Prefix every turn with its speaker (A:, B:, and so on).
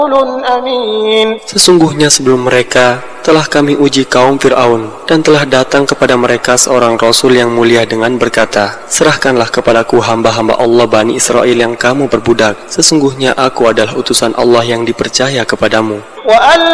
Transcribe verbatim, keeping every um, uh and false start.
A: Sesungguhnya sebelum mereka telah kami uji kaum Fir'aun, dan telah datang kepada mereka seorang Rasul yang mulia dengan berkata, serahkanlah kepadaku hamba-hamba Allah Bani Israel yang kamu perbudak. Sesungguhnya aku adalah utusan Allah yang dipercaya kepadamu.